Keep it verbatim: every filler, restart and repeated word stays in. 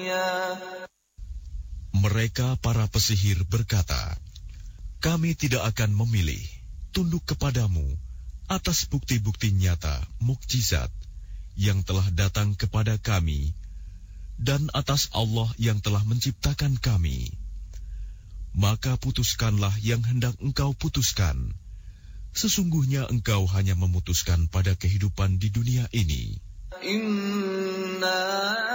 Mereka para pesihir berkata, kami tidak akan memilih, tunduk kepadamu atas bukti-bukti nyata, mukjizat yang telah datang kepada kami dan atas Allah yang telah menciptakan kami. Maka putuskanlah yang hendak engkau putuskan. Sesungguhnya engkau hanya memutuskan pada kehidupan di dunia ini. Inna